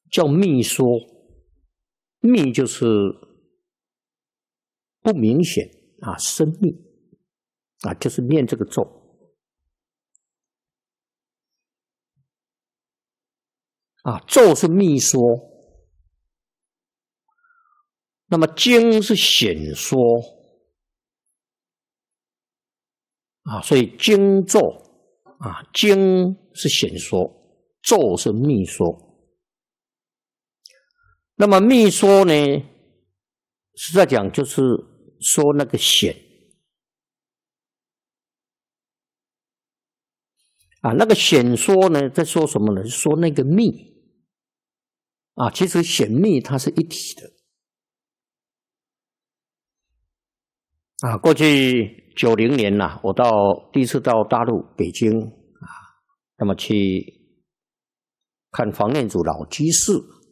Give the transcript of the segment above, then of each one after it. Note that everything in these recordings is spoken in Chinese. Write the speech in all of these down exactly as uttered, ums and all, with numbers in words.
叫密说，密就是不明显啊，生密啊，就是念这个咒。啊，咒是密说，那么经是显说啊，所以经咒啊，经是显说，咒是密说。那么密说呢，实在讲就是说那个显啊，那个显说呢，在说什么呢？说那个密啊，其实显密它是一体的啊。过去九零年呐、啊，我到第一次到大陆北京啊，那么去看黄念祖老居士，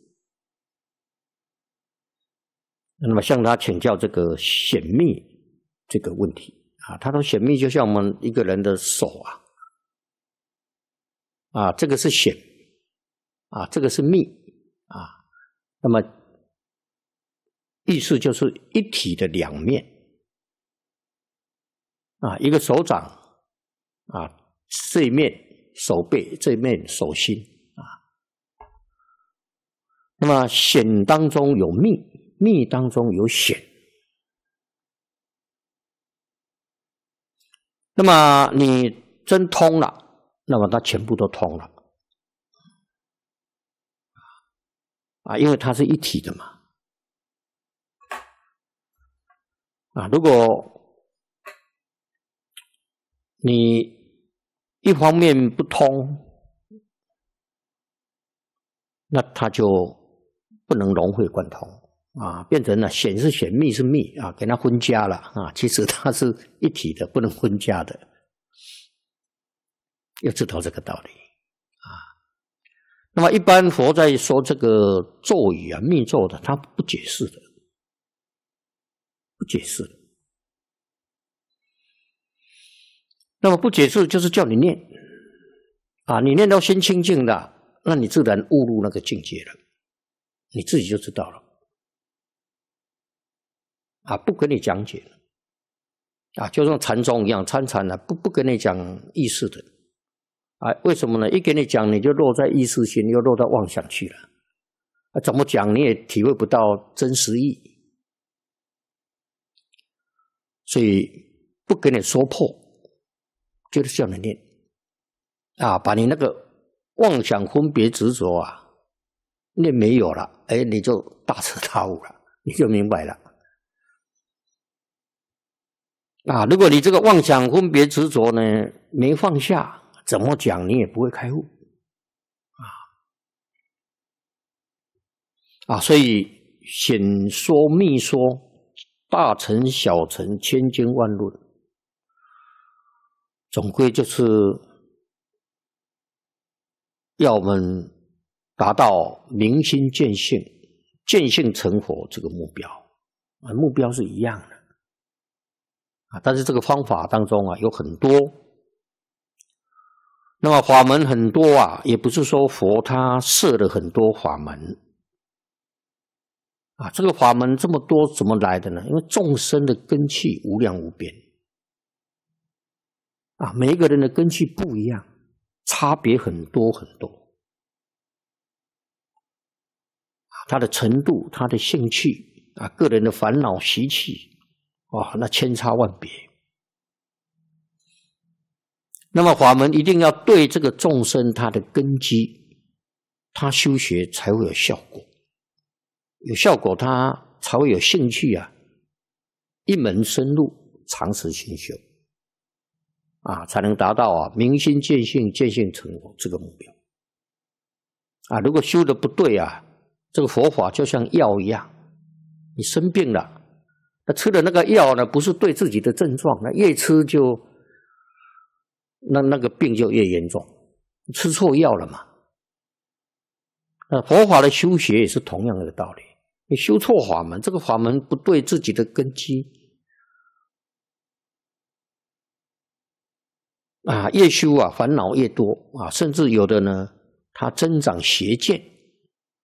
那么向他请教这个显密这个问题啊。他说显密就像我们一个人的手啊，啊，这个是显啊，这个是密啊，那么意思就是一体的两面啊，一个手掌啊，这一面手背，这一面手心啊。那么显当中有密，密当中有显。那么你真通了，那么它全部都通了啊，因为它是一体的嘛。啊，如果你一方面不通，那它就不能融会贯通啊，变成了显是显，密是密啊，给它分家了啊。其实它是一体的，不能分家的，要知道这个道理啊。那么一般佛在说这个咒语啊、密咒的，他不解释的，不解释的。那么不解释就是叫你念啊，你念到心清净的，那你自然悟入那个境界了，你自己就知道了啊，不跟你讲解了啊，就像禅宗一样，参禅啊，不不跟你讲意识的啊，为什么呢？一跟你讲，你就落在意识心，又落到妄想去了啊，怎么讲你也体会不到真实意，所以不跟你说破，就是叫你念啊，把你那个妄想分别执着啊念没有了，哎，你就大彻大悟了，你就明白了啊。如果你这个妄想分别执着呢没放下，怎么讲你也不会开悟啊。啊，所以显说密说，大乘小乘，千经万论，总归就是要我们达到明心见性，见性成佛这个目标啊，目标是一样的啊。但是这个方法当中啊有很多，那么法门很多啊，也不是说佛他设了很多法门啊。这个法门这么多怎么来的呢？因为众生的根器无量无边啊，每一个人的根器不一样，差别很多很多。他的程度，他的兴趣啊，个人的烦恼习气，哇，那千差万别。那么法门一定要对这个众生他的根基，他修学才会有效果，有效果他才会有兴趣啊，一门深入，长时熏修啊，才能达到啊明心见性，见性成佛这个目标啊。如果修的不对啊，这个佛法就像药一样，你生病了，那吃的那个药呢，不是对自己的症状，那越吃就那那个病就越严重，吃错药了嘛。那佛法的修学也是同样的道理，你修错法门，这个法门不对自己的根基啊，越修啊烦恼越多啊，甚至有的呢，它增长邪见。